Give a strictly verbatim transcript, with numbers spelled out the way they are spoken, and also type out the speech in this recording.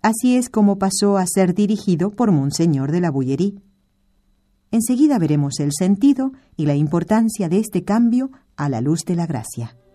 Así es como pasó a ser dirigido por Monseñor de la Bouillerie. Enseguida veremos el sentido y la importancia de este cambio a la luz de la gracia.